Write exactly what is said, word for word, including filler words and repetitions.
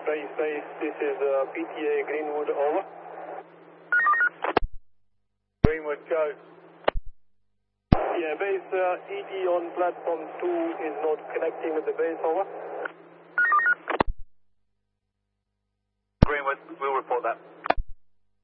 Base, base, this is uh, P T A Greenwood, over. Greenwood, go. Yeah, base, uh, E D on platform two is not connecting with the base, over.